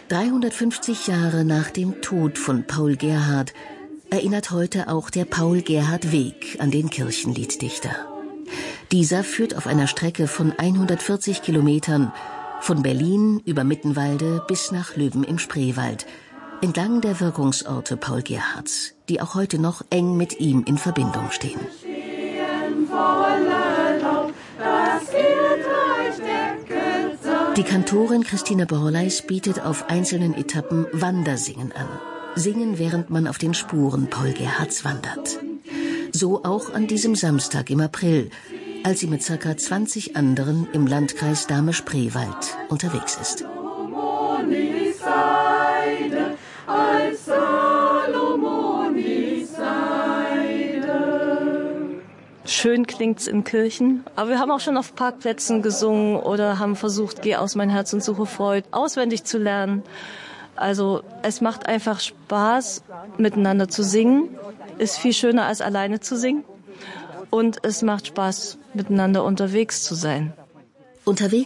350 Jahre nach dem Tod von Paul Gerhardt erinnert heute auch der Paul-Gerhardt-Weg an den Kirchenlieddichter. Dieser führt auf einer Strecke von 140 Kilometern von Berlin über Mittenwalde bis nach Löben im Spreewald, entlang der Wirkungsorte Paul Gerhardts, die auch heute noch eng mit ihm in Verbindung stehen. Die Kantorin Christine Borleis bietet auf einzelnen Etappen Wandersingen an. Singen, während man auf den Spuren Paul Gerhardts wandert. So auch an diesem Samstag im April, als sie mit ca. 20 anderen im Landkreis Dahme-Spreewald unterwegs ist. Schön klingt's in Kirchen, aber wir haben auch schon auf Parkplätzen gesungen oder haben versucht, Geh aus mein Herz und suche Freud auswendig zu lernen. Also es macht einfach Spaß, miteinander zu singen. Ist viel schöner, als alleine zu singen. Und es macht Spaß, miteinander unterwegs zu sein. Unterwegs